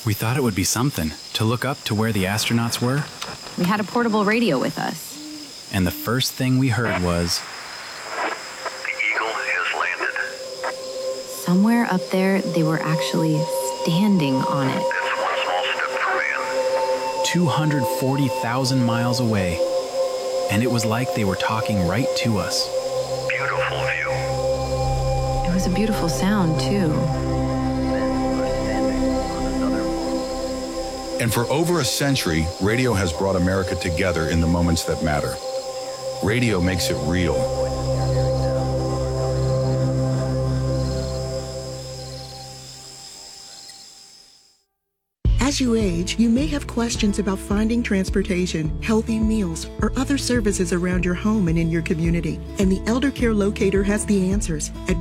We thought it would be something to look up to where the astronauts were. We had a portable radio with us. And the first thing we heard was, "The Eagle has landed." Somewhere up there, they were actually standing on it. That's one small step for man. 240,000 miles away. And it was like they were talking right to us. Beautiful view. It was a beautiful sound, too. And for over a century, radio has brought America together in the moments that matter. Radio makes it real. As you age, you may have questions about finding transportation, healthy meals, or other services around your home and in your community. And the Elder Care Locator has the answers at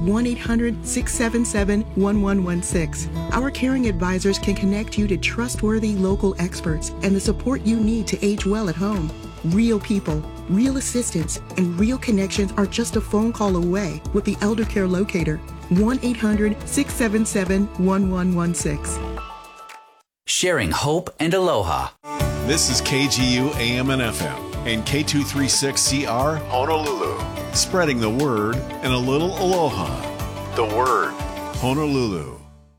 1-800-677-1116. Our caring advisors can connect you to trustworthy local experts and the support you need to age well at home. Real people, real assistance, and real connections are just a phone call away with the Elder Care Locator. 1-800-677-1116. Sharing hope and aloha. This is KGU AM and FM and K236CR Honolulu. Spreading the word and a little aloha. The word, Honolulu.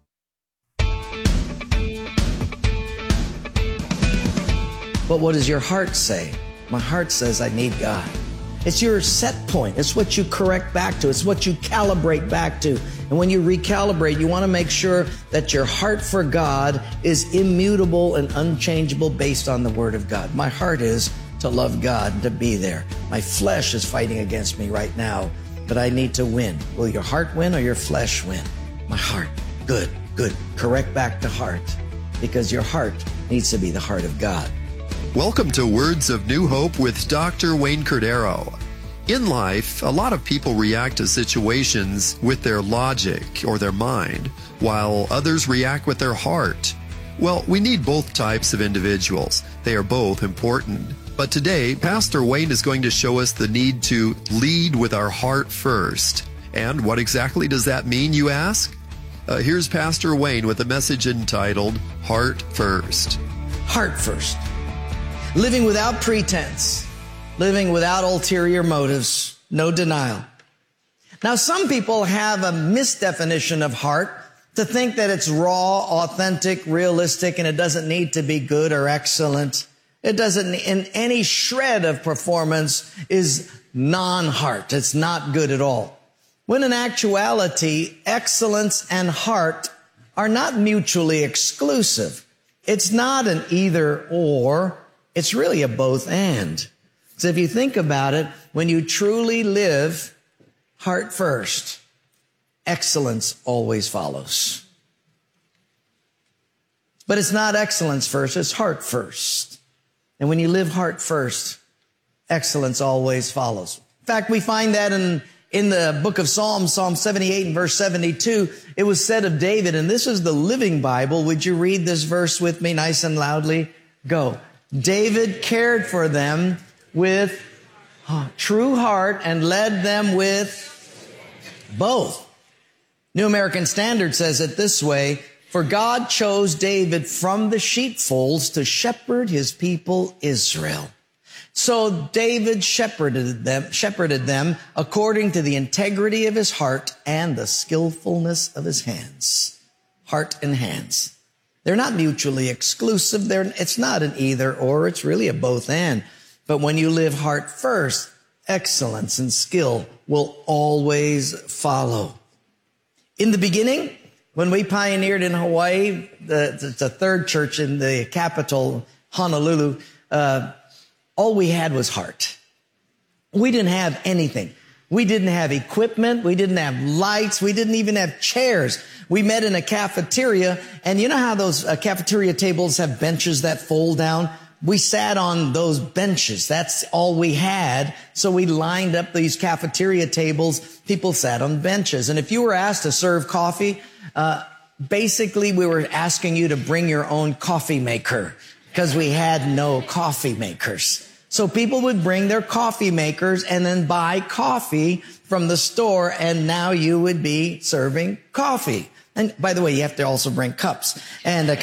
But what does your heart say? My heart says I need God. It's your set point. It's what you correct back to. It's what you calibrate back to. And when you recalibrate, you want to make sure that your heart for God is immutable and unchangeable based on the Word of God. My heart is to love God and to be there. My flesh is fighting against me right now, but I need to win. Will your heart win or your flesh win? My heart. Good, good. Correct back to heart, because your heart needs to be the heart of God. Welcome to Words of New Hope with Dr. Wayne Cordero. In life, a lot of people react to situations with their logic or their mind, while others react with their heart. Well, we need both types of individuals. They are both important. But today, Pastor Wayne is going to show us the need to lead with our heart first. And what exactly does that mean, you ask? Here's Pastor Wayne with a message entitled, Heart First. Heart first. Living without pretense, living without ulterior motives, no denial. Now, some people have a misdefinition of heart to think that it's raw, authentic, realistic, and it doesn't need to be good or excellent. It doesn't, in any shred of performance is non-heart. It's not good at all. When in actuality, excellence and heart are not mutually exclusive. It's not an either or. It's really a both and. So if you think about it, when you truly live heart first, excellence always follows. But it's not excellence first, it's heart first. And when you live heart first, excellence always follows. In fact, we find that in the book of Psalms, Psalm 78 and verse 72, it was said of David, and this is the Living Bible. Would you read this verse with me nice and loudly? Go. David cared for them with true heart and led them with both. New American Standard says it this way, for God chose David from the sheepfolds to shepherd his people Israel. So David shepherded them according to the integrity of his heart and the skillfulness of his hands. Heart and hands. They're not mutually exclusive. It's not an either or. It's really a both and. But when you live heart first, excellence and skill will always follow. In the beginning, when we pioneered in Hawaii, the third church in the capital, Honolulu, all we had was heart. We didn't have anything. We didn't have equipment. We didn't have lights. We didn't even have chairs. We met in a cafeteria, and you know how those cafeteria tables have benches that fold down? We sat on those benches. That's all we had. So we lined up these cafeteria tables. People sat on benches. And if you were asked to serve coffee, basically we were asking you to bring your own coffee maker because we had no coffee makers. So people would bring their coffee makers and then buy coffee from the store, and now you would be serving coffee. And by the way, you have to also bring cups and